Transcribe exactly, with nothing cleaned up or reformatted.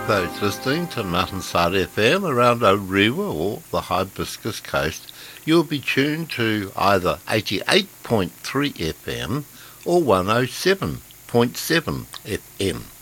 those listening to Mountainside F M around Orewa or the Hibiscus Coast, you'll be tuned to either eighty-eight point three F M or one oh seven point seven F M.